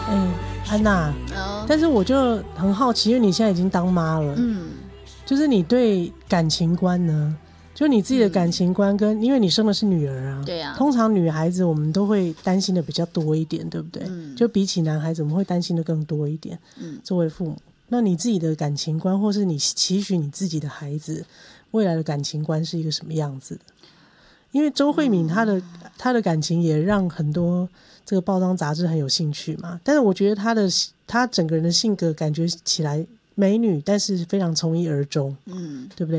安娜，但是我就很好奇，因为你现在已经当妈了，就是你对感情观呢？就你自己的感情观跟，因为你生的是女儿啊， 对啊， 通常女孩子我们都会担心的比较多一点，对不对？就比起男孩子，我们会担心的更多一点。作为父母，那你自己的感情观，或是你期许你自己的孩子未来的感情观是一个什么样子的？因为周慧敏她的感情也让很多这个报章杂志很有兴趣嘛，但是我觉得她整个人的性格感觉起来美女，但是非常从一而终，对不对？